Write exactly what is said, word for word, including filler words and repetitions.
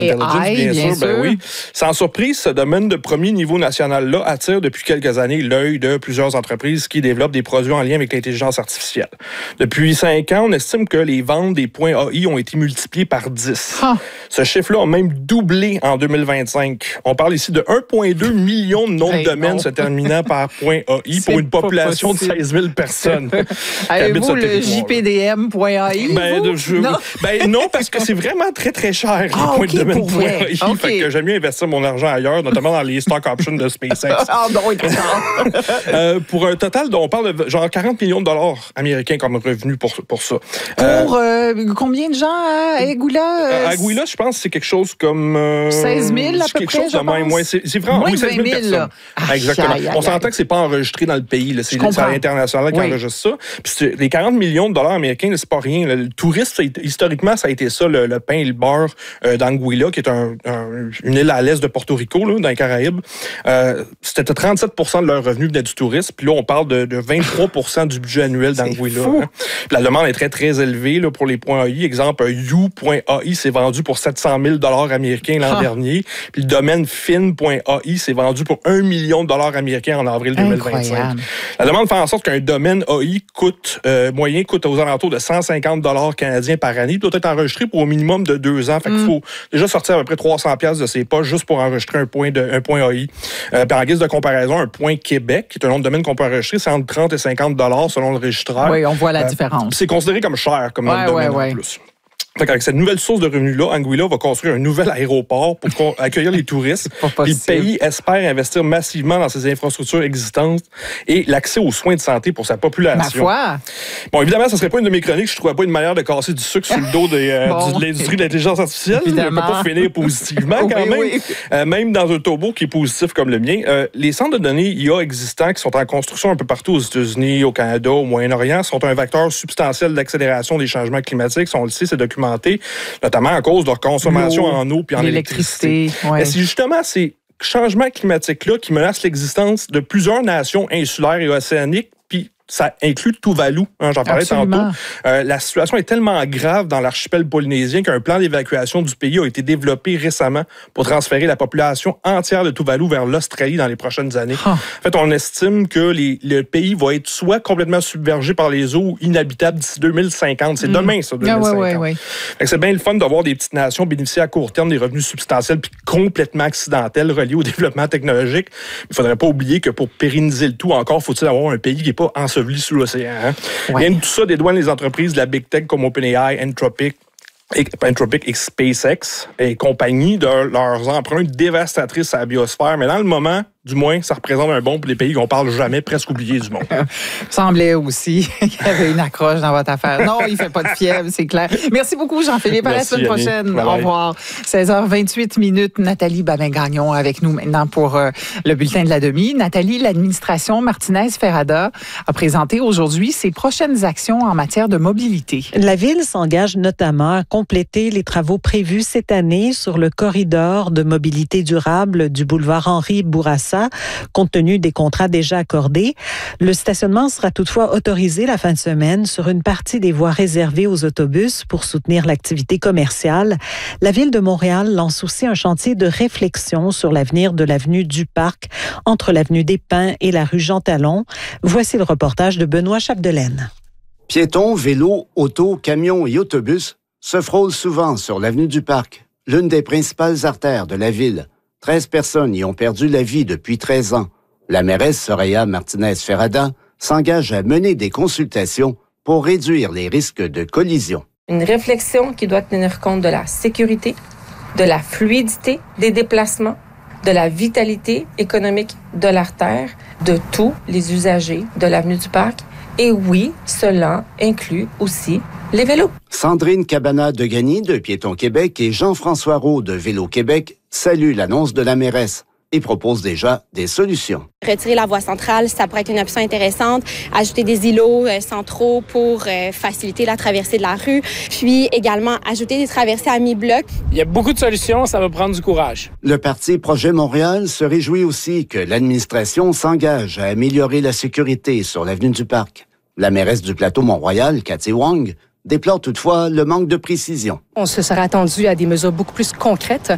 Intelligence, I, bien, bien sûr, ben sûr. oui. Sans surprise, ce domaine de premier niveau national-là attire depuis quelques années l'œil de plusieurs entreprises qui développent des produits en lien avec l'intelligence artificielle. Depuis cinq ans, on estime que les ventes des points A I ont été multipliées par dix. Huh. Ce chiffre-là a même doublé en deux mille vingt-cinq. On parle ici de un virgule deux million de noms de Hey, domaines non. se terminant par point A I pour C'est une pas population de possible. seize mille personnes. qui habitent Avez-vous ce le territoire-là. J P D M point A I? Ben, vous? de- je- Non? ben non, parce que c'est vraiment très, très cher, les Ah, points ok, de domaine pour point vrai. A I. Ok. Fait que j'aime mieux investir mon argent ailleurs, notamment dans les stock options de SpaceX. Ah non, il est trop tard. Euh, pour un total, dont on parle de genre quarante millions de dollars américains comme revenu pour, pour ça. Euh, Pour euh, combien de gens à Egula? euh, à Aguila, je pense que c'est quelque chose comme... Euh, seize mille à c'est peu quelque près, chose je de même. pense. Ouais, c'est, c'est vraiment... Moins oui, de seize mille vingt mille, là. personnes. Aïe, Exactement. aïe, aïe, On s'entend aïe. que c'est pas enregistré dans le pays. Là. C'est, Je c'est à comprends. l'international qui Oui. enregistre ça. Puis c'est- les quarante millions de dollars américains, là, c'est pas rien. Là. Le tourisme, c'est- historiquement, ça a été ça, le, le pain et le beurre euh, d'Anguilla, qui est un, un, une île à l'est de Porto Rico, là, dans les Caraïbes. Euh, c'était trente-sept pour cent de leurs revenus venaient du tourisme. Puis là, on parle de, de vingt-trois pour cent du budget annuel d'Anguilla. fou. Hein. Puis la demande est très, très élevée là, pour les points A I. Exemple, You point A I s'est vendu pour sept cent mille dollars américains l'an Ah. dernier. Puis le domaine Fin point A I s'est vendu pour un million de dollars américains en avril deux mille vingt-cinq. Incroyable. La demande fait en sorte qu'un domaine A I coûte, euh, moyen coûte aux alentours de cent cinquante dollars canadiens par année. Il doit être enregistré pour au minimum de deux ans. Fait qu'il faut déjà sortir à peu près trois cents dollars de ses poches juste pour enregistrer un point, de, un point A I. Euh, puis en guise de comparaison, un point Québec, qui est un nom de domaine qu'on peut enregistrer, c'est entre trente et cinquante dollars selon le registraire. Oui, on voit la Euh, différence. C'est considéré comme cher comme nom Ouais, de domaine ouais, ouais. en plus. Fait qu'avec cette nouvelle source de revenus-là, Anguilla va construire un nouvel aéroport pour con- accueillir les touristes. pas Puis le possible. pays espère investir massivement dans ses infrastructures existantes et l'accès aux soins de santé pour sa Ma population. foi. Bon, évidemment, ça serait pas une de mes chroniques. Je ne trouvais pas une manière de casser du sucre sur le dos des, euh, Bon. du- de l'industrie de l'intelligence artificielle. Je ne peux Évidemment. pas finir positivement quand Oui, même. oui. Euh, même dans un turbo qui est positif comme le mien. Euh, les centres de données I A existants qui sont en construction un peu partout aux États-Unis, au Canada, au Moyen-Orient sont un vecteur substantiel d'accélération des changements climatiques. On le sait, c'est documenté, notamment à cause de leur consommation L'eau, en eau puis en électricité. l'électricité, ouais. Mais c'est justement ces changements climatiques-là qui menacent l'existence de plusieurs nations insulaires et océaniques, puis ça inclut Tuvalu, hein, j'en parlais Absolument. tantôt. Euh, la situation est tellement grave dans l'archipel polynésien qu'un plan d'évacuation du pays a été développé récemment pour transférer la population entière de Tuvalu vers l'Australie dans les prochaines années. Ah. En fait, on estime que les, le pays va être soit complètement submergé par les eaux ou inhabitable d'ici deux mille cinquante. C'est demain, ça, deux mille Ah, cinquante. ouais, ouais, ouais. Fait que c'est bien le fun de voir des petites nations bénéficier à court terme des revenus substantiels puis complètement accidentels reliés au développement technologique. Il ne faudrait pas oublier que pour pérenniser le tout, encore faut-il avoir un pays qui n'est pas enseveli sous l'océan. Hein? Ouais. Rien de tout ça dédouane les entreprises de la Big Tech comme OpenAI, Anthropic, et, Anthropic et SpaceX et compagnie de leurs empreintes dévastatrices à la biosphère. Mais dans le moment, du moins, ça représente un bon pour les pays qu'on parle jamais, presque oubliés du monde. Il me semblait aussi qu'il y avait une accroche dans votre affaire. Non, il ne fait pas de fièvre, c'est clair. Merci beaucoup, Jean-Philippe. À la Merci, semaine Annie. prochaine. Bye Au bye. revoir. seize heures vingt-huit minutes. Nathalie Babin-Gagnon avec nous maintenant pour euh, le bulletin de la demi. Nathalie, l'administration Martinez-Ferrada a présenté aujourd'hui ses prochaines actions en matière de mobilité. La Ville s'engage notamment à compléter les travaux prévus cette année sur le corridor de mobilité durable du boulevard Henri Bourassa, compte tenu des contrats déjà accordés. Le stationnement sera toutefois autorisé la fin de semaine sur une partie des voies réservées aux autobus pour soutenir l'activité commerciale. La Ville de Montréal lance aussi un chantier de réflexion sur l'avenir de l'avenue du Parc entre l'avenue des Pins et la rue Jean Talon. Voici le reportage de Benoît Chapdelaine. Piétons, vélos, autos, camions et autobus se frôlent souvent sur l'avenue du Parc, l'une des principales artères de la ville. treize personnes y ont perdu la vie depuis treize ans. La mairesse Soraya Martinez-Ferrada s'engage à mener des consultations pour réduire les risques de collision. Une réflexion qui doit tenir compte de la sécurité, de la fluidité des déplacements, de la vitalité économique de l'artère, de tous les usagers de l'avenue du Parc. Et oui, cela inclut aussi les vélos. Sandrine Cabana-Degany de Piétons Québec et Jean-François Roux de Vélo Québec saluent l'annonce de la mairesse et proposent déjà des solutions. Retirer la voie centrale, ça pourrait être une option intéressante. Ajouter des îlots euh, centraux pour euh, faciliter la traversée de la rue. Puis également ajouter des traversées à mi-bloc. Il y a beaucoup de solutions, ça va prendre du courage. Le parti Projet Montréal se réjouit aussi que l'administration s'engage à améliorer la sécurité sur l'avenue du Parc. La mairesse du plateau Mont-Royal, Cathy Wong, déplore toutefois le manque de précision. On se serait attendu à des mesures beaucoup plus concrètes